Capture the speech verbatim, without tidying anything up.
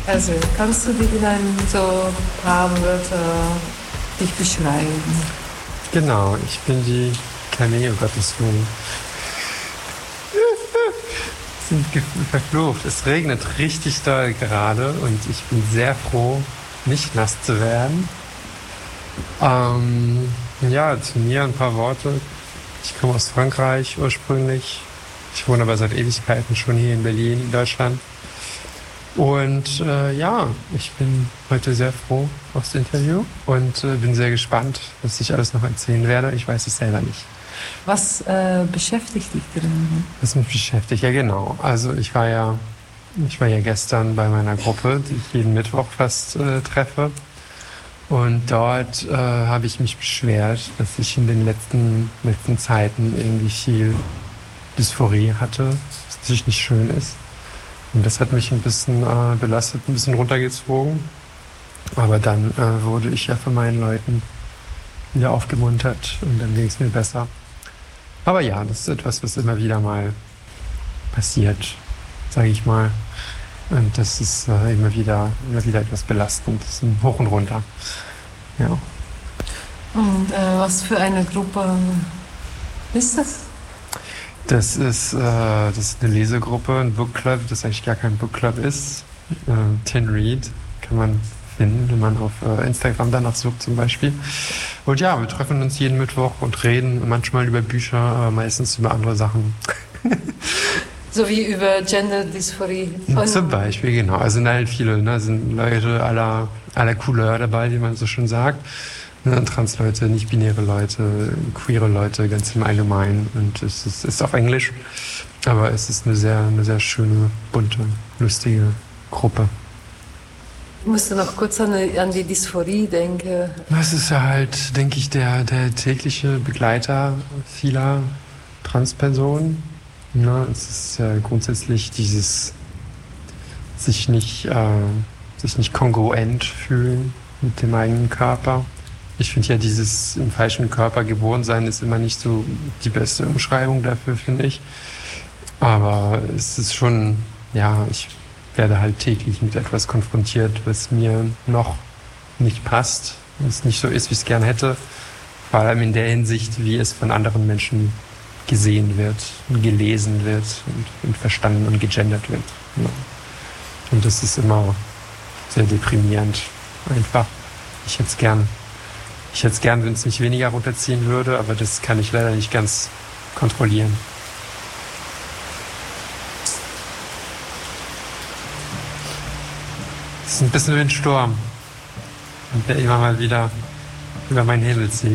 Also, kannst du dich in ein so paar Wörter dich beschreiben? Genau, ich bin die Cameo, Gottes Willen. Sind verflucht. Es regnet richtig doll gerade und ich bin sehr froh, nicht nass zu werden. Ähm, ja, zu mir ein paar Worte. Ich komme aus Frankreich ursprünglich. Ich wohne aber seit Ewigkeiten schon hier in Berlin, in Deutschland. Und äh, ja, ich bin heute sehr froh aufs Interview und äh, bin sehr gespannt, was ich alles noch erzählen werde. Ich weiß es selber nicht. Was äh, beschäftigt dich drin? Was mich beschäftigt, ja genau. Also ich war ja, ich war ja gestern bei meiner Gruppe, die ich jeden Mittwoch fast äh, treffe. Und dort äh, habe ich mich beschwert, dass ich in den letzten, letzten Zeiten irgendwie viel Dysphorie hatte, was natürlich nicht schön ist. Und das hat mich ein bisschen äh, belastet, ein bisschen runtergezogen. Aber dann äh, wurde ich ja von meinen Leuten wieder aufgemuntert und dann ging es mir besser. Aber ja, das ist etwas, was immer wieder mal passiert, sage ich mal. Und das ist äh, immer wieder, immer wieder etwas belastend. Das ist ein Hoch und runter. Ja. Und äh, was für eine Gruppe ist das? Das ist, äh, das ist eine Lesegruppe, ein Bookclub, das eigentlich gar kein Bookclub ist. Äh, Tin Read kann man finden, wenn man auf äh, Instagram danach sucht zum Beispiel. Und ja, wir treffen uns jeden Mittwoch und reden manchmal über Bücher, aber meistens über andere Sachen. So wie über Gender-Dysphorie. Zum Beispiel, genau. Also sind halt viele, ne? Sind Leute aller, aller Couleur dabei, wie man so schön sagt. Ne? Trans-Leute, nicht-binäre Leute, queere Leute, ganz im Allgemeinen. Und es ist, ist auf Englisch, aber es ist eine sehr, eine sehr schöne, bunte, lustige Gruppe. Ich musste noch kurz an die, an die Dysphorie denken. Das ist ja halt, denke ich, der, der tägliche Begleiter vieler Transpersonen. Ja, es ist ja grundsätzlich dieses sich nicht, äh, sich nicht kongruent fühlen mit dem eigenen Körper. Ich finde ja, dieses im falschen Körper geboren sein ist immer nicht so die beste Umschreibung dafür, finde ich. Aber es ist schon, ja, ich werde halt täglich mit etwas konfrontiert, was mir noch nicht passt, was nicht so ist, wie ich es gern hätte. Vor allem in der Hinsicht, wie es von anderen Menschen gesehen wird, gelesen wird und, und verstanden und gegendert wird. Ja. Und das ist immer sehr deprimierend, einfach. Ich hätte es gern, ich hätte es gern, wenn es mich weniger runterziehen würde, aber das kann ich leider nicht ganz kontrollieren. Es ist ein bisschen wie ein Sturm, der immer mal wieder über meinen Himmel zieht.